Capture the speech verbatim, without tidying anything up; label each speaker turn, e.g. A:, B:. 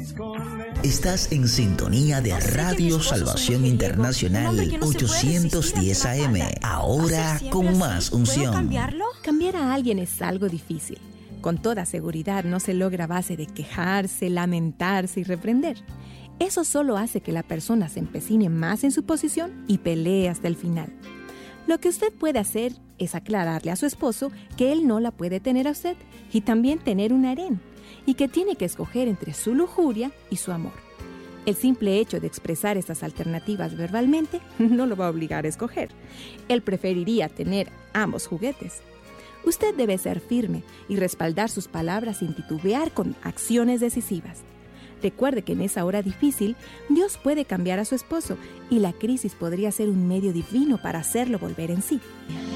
A: Estás en sintonía de Radio Salvación Internacional ochocientos diez A M, ahora con más unción.
B: ¿Cambiarlo? Cambiar a alguien es algo difícil. Con toda seguridad no se logra a base de quejarse, lamentarse y reprender. Eso solo hace que la persona se empecine más en su posición y pelee hasta el final. Lo que usted puede hacer es aclararle a su esposo que él no la puede tener a usted y también tener un harén, y que tiene que escoger entre su lujuria y su amor. El simple hecho de expresar estas alternativas verbalmente no lo va a obligar a escoger. Él preferiría tener ambos juguetes. Usted debe ser firme y respaldar sus palabras sin titubear con acciones decisivas. Recuerde que en esa hora difícil, Dios puede cambiar a su esposo y la crisis podría ser un medio divino para hacerlo volver en sí.